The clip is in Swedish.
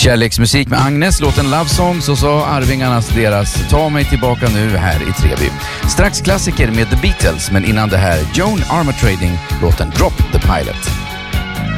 Kärleksmusik med Agnes, låten Love Songs, och så Arvingarnas deras Ta mig tillbaka nu här i Treby. Strax klassiker med The Beatles, men innan det här Joan Armatrading, låten Drop the Pilot.